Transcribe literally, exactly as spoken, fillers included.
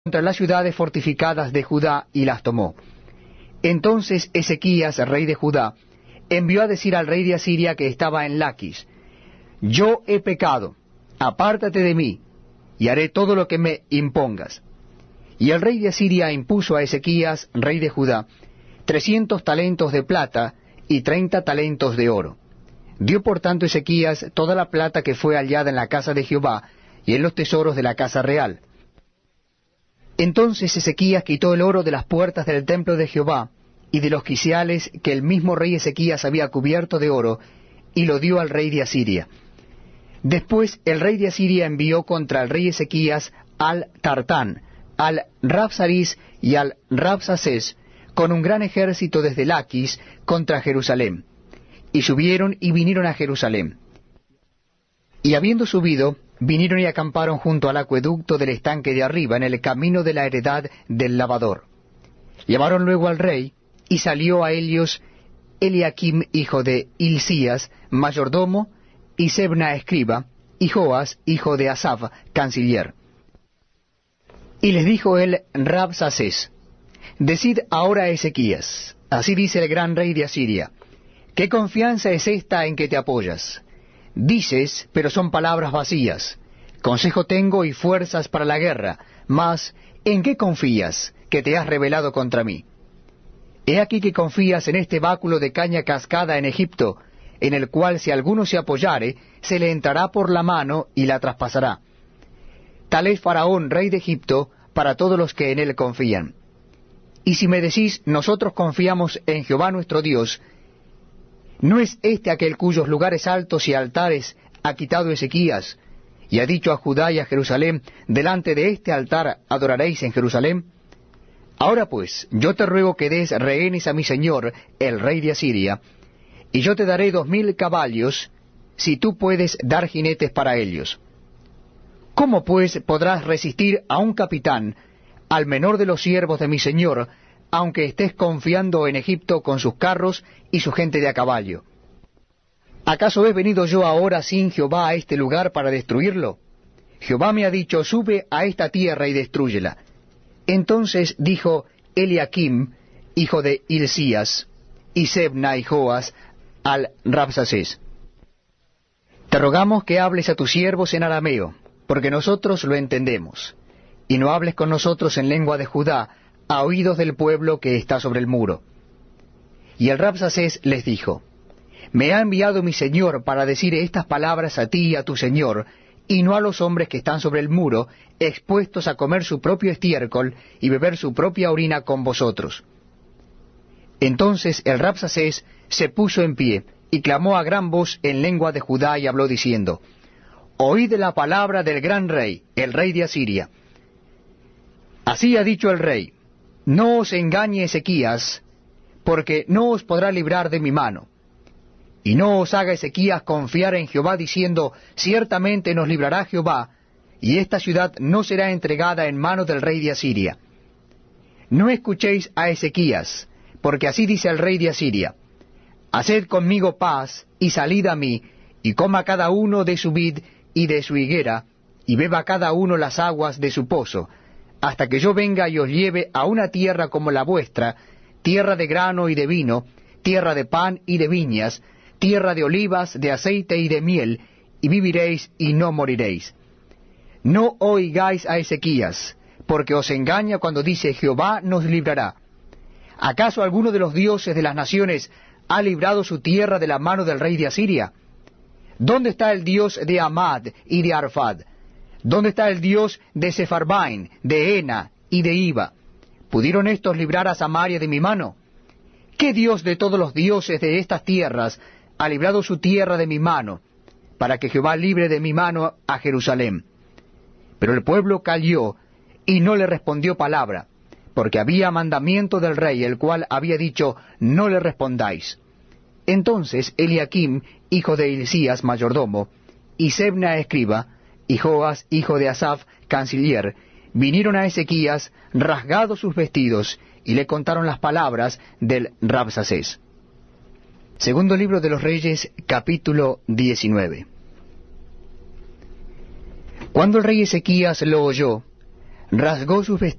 contra las ciudades fortificadas de Judá y las tomó. Entonces Ezequías, rey de Judá, envió a decir al rey de Asiria que estaba en Laquis: Yo he pecado, apártate de mí, y haré todo lo que me impongas. Y el rey de Asiria impuso a Ezequías, rey de Judá, trescientos talentos de plata y treinta talentos de oro. Dio por tanto Ezequías toda la plata que fue hallada en la casa de Jehová y en los tesoros de la casa real. Entonces Ezequías quitó el oro de las puertas del templo de Jehová y de los quiciales que el mismo rey Ezequías había cubierto de oro, y lo dio al rey de Asiria. Después el rey de Asiria envió contra el rey Ezequías al Tartán, al Rabsaris y al Rabsacés, con un gran ejército desde Laquis contra Jerusalén. Y subieron y vinieron a Jerusalén. Y habiendo subido, vinieron y acamparon junto al acueducto del estanque de arriba, en el camino de la heredad del lavador. Llamaron luego al rey, y salió a ellos Eliaquim, hijo de Hilcías, mayordomo, y Sebna, escriba, y Joas, hijo de Asaf, canciller. Y les dijo el Rabsacés: Decid ahora a Ezequías, así dice el gran rey de Asiria: ¿Qué confianza es esta en que te apoyas? Dices, pero son palabras vacías. Consejo tengo y fuerzas para la guerra, mas ¿en qué confías, que te has rebelado contra mí? He aquí que confías en este báculo de caña cascada en Egipto, en el cual si alguno se apoyare, se le entrará por la mano y la traspasará. Tal es Faraón, rey de Egipto, para todos los que en él confían. Y si me decís, nosotros confiamos en Jehová nuestro Dios, ¿no es este aquel cuyos lugares altos y altares ha quitado Ezequías, y ha dicho a Judá y a Jerusalén: delante de este altar adoraréis en Jerusalén? Ahora pues, yo te ruego que des rehenes a mi señor, el rey de Asiria, y yo te daré dos mil caballos, si tú puedes dar jinetes para ellos. ¿Cómo pues podrás resistir a un capitán, al menor de los siervos de mi señor, aunque estés confiando en Egipto con sus carros y su gente de a caballo? ¿Acaso he venido yo ahora sin Jehová a este lugar para destruirlo? Jehová me ha dicho: sube a esta tierra y destrúyela. Entonces dijo Eliaquim, hijo de Hilcías, y Sebna y Joas al Rabsacés: Te rogamos que hables a tus siervos en arameo, porque nosotros lo entendemos, y no hables con nosotros en lengua de Judá, a oídos del pueblo que está sobre el muro. Y el Rabsacés les dijo: Me ha enviado mi señor para decir estas palabras a ti y a tu señor, y no a los hombres que están sobre el muro, expuestos a comer su propio estiércol y beber su propia orina con vosotros. Entonces el Rabsacés se puso en pie, y clamó a gran voz en lengua de Judá, y habló diciendo: Oíd la palabra del gran rey, el rey de Asiria. Así ha dicho el rey: No os engañe Ezequías, porque no os podrá librar de mi mano. Y no os haga Ezequías confiar en Jehová, diciendo: Ciertamente nos librará Jehová, y esta ciudad no será entregada en mano del rey de Asiria. No escuchéis a Ezequías, porque así dice el rey de Asiria: Haced conmigo paz, y salid a mí, y coma cada uno de su vid y de su higuera, y beba cada uno las aguas de su pozo, hasta que yo venga y os lleve a una tierra como la vuestra, tierra de grano y de vino, tierra de pan y de viñas, tierra de olivas, de aceite y de miel, y viviréis y no moriréis. No oigáis a Ezequías, porque os engaña cuando dice: Jehová nos librará. ¿Acaso alguno de los dioses de las naciones ha librado su tierra de la mano del rey de Asiria? ¿Dónde está el Dios de Amad y de Arfad? ¿Dónde está el Dios de Sefarbaim, de Ena y de Iba? ¿Pudieron estos librar a Samaria de mi mano? ¿Qué Dios de todos los dioses de estas tierras ha librado su tierra de mi mano, para que Jehová libre de mi mano a Jerusalén? Pero el pueblo calló, y no le respondió palabra, porque había mandamiento del rey, el cual había dicho: no le respondáis. Entonces Eliaquim, hijo de Hilcías, mayordomo, y Sebna, escriba, y Joas, hijo de Asaf, canciller, vinieron a Ezequías, rasgados sus vestidos, y le contaron las palabras del Rabsacés. Segundo libro de los Reyes, capítulo diecinueve. Cuando el rey Ezequías lo oyó, rasgó sus vestidos